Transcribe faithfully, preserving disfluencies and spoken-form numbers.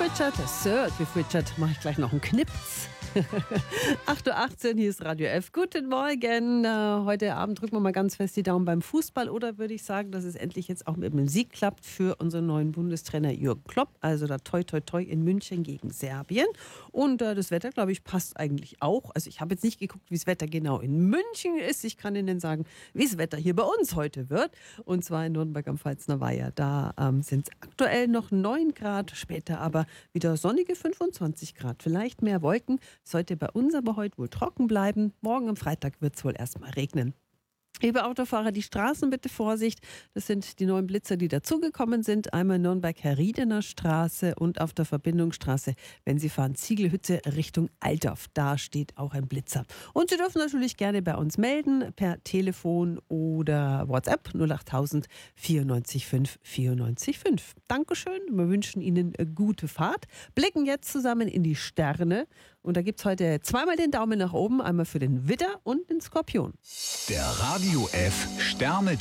Richard, Sir Cliff Richard, mache ich gleich noch einen Knips. acht Uhr achtzehn, hier ist Radio F. Guten Morgen. Äh, heute Abend drücken wir mal ganz fest die Daumen beim Fußball. Oder würde ich sagen, dass es endlich jetzt auch mit dem Sieg klappt für unseren neuen Bundestrainer Jürgen Klopp. Also da toi toi toi in München gegen Serbien. Und äh, das Wetter, glaube ich, passt eigentlich auch. Also ich habe jetzt nicht geguckt, wie das Wetter genau in München ist. Ich kann Ihnen sagen, wie das Wetter hier bei uns heute wird. Und zwar in Nürnberg am Pfalzner Weiher. Da ähm, sind es aktuell noch neun Grad, später aber wieder sonnige fünfundzwanzig Grad. Vielleicht mehr Wolken. Sollte bei uns aber heute wohl trocken bleiben. Morgen am Freitag wird es wohl erstmal regnen. Liebe Autofahrer, die Straßen bitte Vorsicht. Das sind die neuen Blitzer, die dazugekommen sind. Einmal Nürnberg-Herriedener Straße und auf der Verbindungsstraße, wenn Sie fahren, Ziegelhütte Richtung Altdorf. Da steht auch ein Blitzer. Und Sie dürfen natürlich gerne bei uns melden, per Telefon oder WhatsApp null achttausend vierundneunzig fünf vierundneunzig fünf. Dankeschön, wir wünschen Ihnen eine gute Fahrt. Blicken jetzt zusammen in die Sterne. Und da gibt es heute zweimal den Daumen nach oben, einmal für den Widder und den Skorpion. Der Radio F Sterne